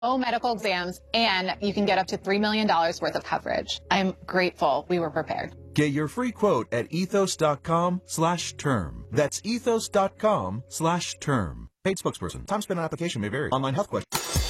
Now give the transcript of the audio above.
no medical exams, and you can get up to $3 million worth of coverage. I'm grateful we were prepared. Get your free quote at ethos.com/term. That's ethos.com/term. Paid spokesperson. Time spent on application may vary. Online health questions.